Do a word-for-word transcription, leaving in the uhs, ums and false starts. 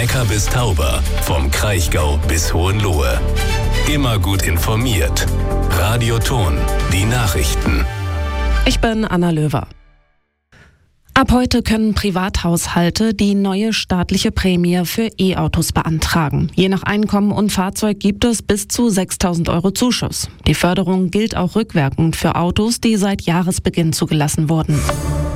Neckar bis Tauber, vom Kraichgau bis Hohenlohe. Immer gut informiert. Radio Thon, die Nachrichten. Ich bin Anna Löwer. Ab heute können Privathaushalte die neue staatliche Prämie für E-Autos beantragen. Je nach Einkommen und Fahrzeug gibt es bis zu sechstausend Euro Zuschuss. Die Förderung gilt auch rückwirkend für Autos, die seit Jahresbeginn zugelassen wurden.